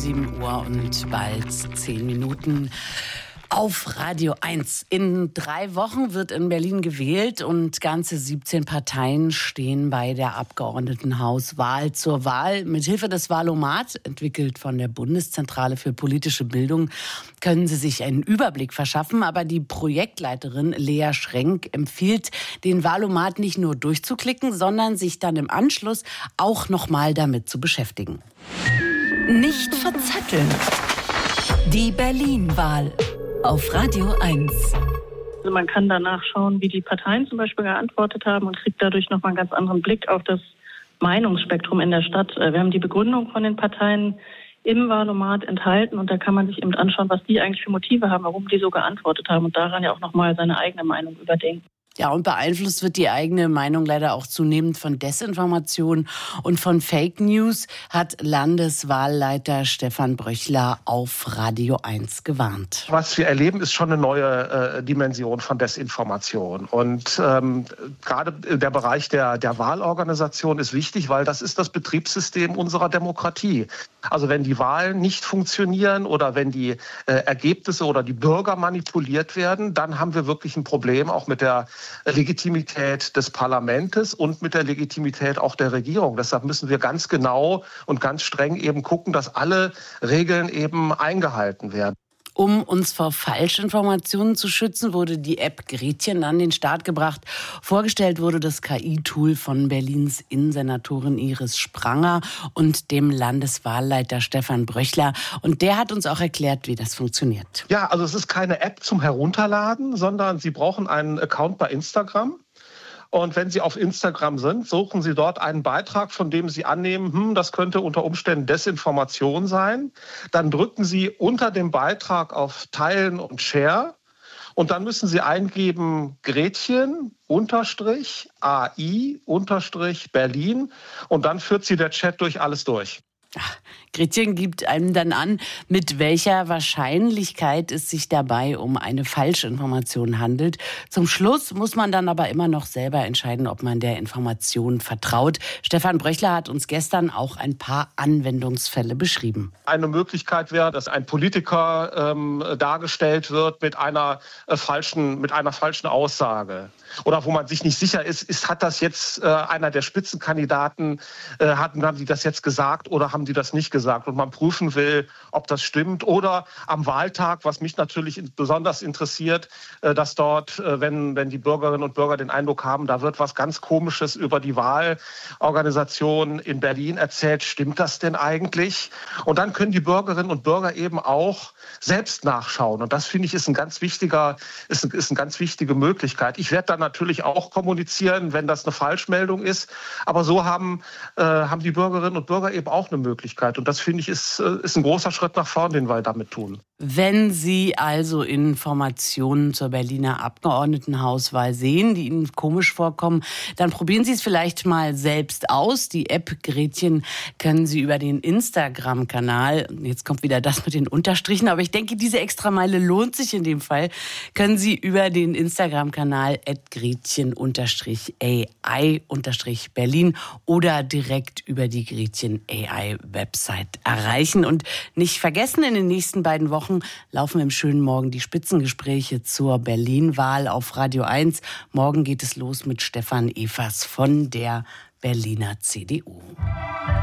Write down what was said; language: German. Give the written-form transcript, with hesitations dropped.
7 Uhr und bald 10 Minuten auf Radio 1. In 3 Wochen wird in Berlin gewählt und ganze 17 Parteien stehen bei der Abgeordnetenhauswahl zur Wahl. Mithilfe des Wahlomat, entwickelt von der Bundeszentrale für politische Bildung, können Sie sich einen Überblick verschaffen. Aber die Projektleiterin Lea Schrenk empfiehlt, den Wahlomat nicht nur durchzuklicken, sondern sich dann im Anschluss auch nochmal damit zu beschäftigen. Nicht verzetteln. Die Berlin-Wahl auf Radio 1. Also man kann danach schauen, wie die Parteien zum Beispiel geantwortet haben und kriegt dadurch nochmal einen ganz anderen Blick auf das Meinungsspektrum in der Stadt. Wir haben die Begründung von den Parteien im Wahlomat enthalten und da kann man sich eben anschauen, was die eigentlich für Motive haben, warum die so geantwortet haben und daran ja auch nochmal seine eigene Meinung überdenken. Ja, und beeinflusst wird die eigene Meinung leider auch zunehmend von Desinformation und von Fake News, hat Landeswahlleiter Stefan Bröchler auf Radio 1 gewarnt. Was wir erleben, ist schon eine neue Dimension von Desinformation. Und gerade der Bereich der Wahlorganisation ist wichtig, weil das ist das Betriebssystem unserer Demokratie. Also wenn die Wahlen nicht funktionieren oder wenn die Ergebnisse oder die Bürger manipuliert werden, dann haben wir wirklich ein Problem auch mit der Legitimität des Parlaments und mit der Legitimität auch der Regierung. Deshalb müssen wir ganz genau und ganz streng eben gucken, dass alle Regeln eben eingehalten werden. Um uns vor Falschinformationen zu schützen, wurde die App Gretchen an den Start gebracht. Vorgestellt wurde das KI-Tool von Berlins Innensenatorin Iris Spranger und dem Landeswahlleiter Stefan Bröchler. Und der hat uns auch erklärt, wie das funktioniert. Ja, also es ist keine App zum Herunterladen, sondern Sie brauchen einen Account bei Instagram. Und wenn Sie auf Instagram sind, suchen Sie dort einen Beitrag, von dem Sie annehmen, das könnte unter Umständen Desinformation sein. Dann drücken Sie unter dem Beitrag auf Teilen und Share. Und dann müssen Sie eingeben Gretchen AI Berlin. Und dann führt Sie der Chat durch alles durch. Gretchen gibt einem dann an, mit welcher Wahrscheinlichkeit es sich dabei um eine Falschinformation handelt. Zum Schluss muss man dann aber immer noch selber entscheiden, ob man der Information vertraut. Stefan Bröchler hat uns gestern auch ein paar Anwendungsfälle beschrieben. Eine Möglichkeit wäre, dass ein Politiker dargestellt wird mit einer falschen Aussage. Oder wo man sich nicht sicher ist, hat das jetzt einer der Spitzenkandidaten, haben die das jetzt gesagt oder haben die das nicht gesagt? Und man prüfen will, ob das stimmt. Oder am Wahltag, was mich natürlich besonders interessiert, dass dort, wenn die Bürgerinnen und Bürger den Eindruck haben, da wird was ganz Komisches über die Wahlorganisation in Berlin erzählt, stimmt das denn eigentlich? Und dann können die Bürgerinnen und Bürger eben auch selbst nachschauen. Und das, finde ich, ist eine ganz wichtige Möglichkeit. Ich werde dann natürlich auch kommunizieren, wenn das eine Falschmeldung ist. Aber so haben die Bürgerinnen und Bürger eben auch eine Möglichkeit. Und das, finde ich, ist ein großer Schritt nach vorn, den wir damit tun. Wenn Sie also Informationen zur Berliner Abgeordnetenhauswahl sehen, die Ihnen komisch vorkommen, dann probieren Sie es vielleicht mal selbst aus. Die App Gretchen können Sie über den Instagram-Kanal, jetzt kommt wieder das mit den Unterstrichen, aber ich denke, diese Extrameile lohnt sich in dem Fall, können Sie über den Instagram-Kanal @Gretchen_AI_Berlin oder direkt über die Gretchen AI-Website erreichen. Und nicht vergessen, in den nächsten beiden Wochen laufen im schönen Morgen die Spitzengespräche zur Berlin-Wahl auf Radio 1. Morgen geht es los mit Stefan Evers von der Berliner CDU.